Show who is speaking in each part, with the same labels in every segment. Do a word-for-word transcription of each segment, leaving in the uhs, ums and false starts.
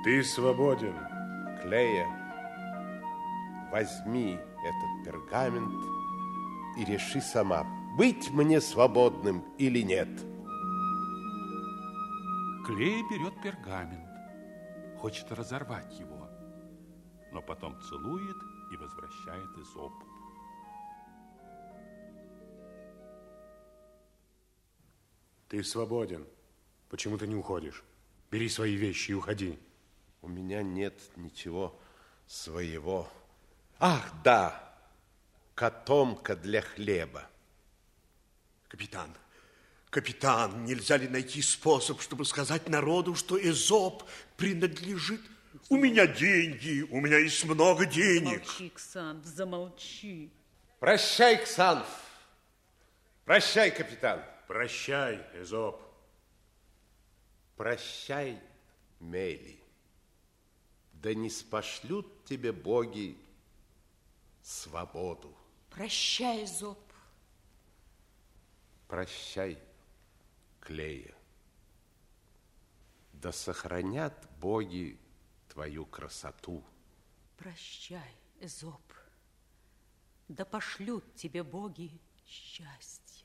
Speaker 1: Ты свободен.
Speaker 2: Клея, возьми этот пергамент и реши сама, быть мне свободным или нет.
Speaker 3: Клея берет пергамент, хочет разорвать его, но потом целует и возвращает Эзопу.
Speaker 1: Ты свободен. Почему ты не уходишь? Бери свои вещи и уходи.
Speaker 2: У меня нет ничего своего. Ах, да, котомка для хлеба.
Speaker 4: Капитан, капитан, нельзя ли найти способ, чтобы сказать народу, что Эзоп принадлежит... У меня деньги, у меня есть много денег.
Speaker 5: Замолчи, Ксанф, замолчи.
Speaker 2: Прощай, Ксанф. Прощай, капитан.
Speaker 1: Прощай, Эзоп.
Speaker 2: Прощай, Мели. Да не спошлют тебе боги свободу.
Speaker 5: Прощай, Эзоп.
Speaker 2: Прощай, Клея. Да сохранят боги твою красоту.
Speaker 5: Прощай, Эзоп. Да пошлют тебе боги счастье.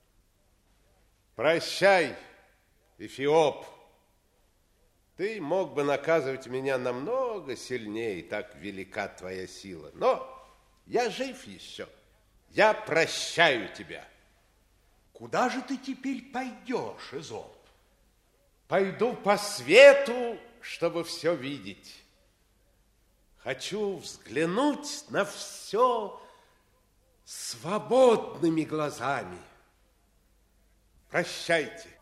Speaker 2: Прощай, Эфиоп. Ты мог бы наказывать меня намного сильнее, так велика твоя сила. Но я жив еще. Я прощаю тебя.
Speaker 4: Куда же ты теперь пойдешь, Эзоп?
Speaker 2: Пойду по свету, чтобы все видеть. Хочу взглянуть на все свободными глазами. Прощайте.